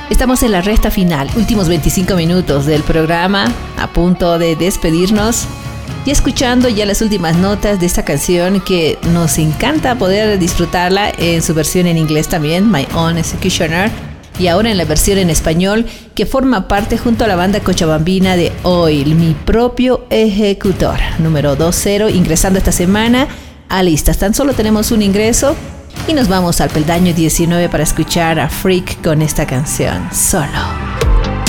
Estamos en la recta final, últimos 25 minutos del programa, a punto de despedirnos y escuchando ya las últimas notas de esta canción que nos encanta poder disfrutarla en su versión en inglés también, My Own Executioner, y ahora en la versión en español que forma parte junto a la banda cochabambina de Oil, Mi Propio Ejecutor, número 20, ingresando esta semana a listas. Tan solo tenemos un ingreso y nos vamos al peldaño 19 para escuchar a Freak con esta canción, Solo.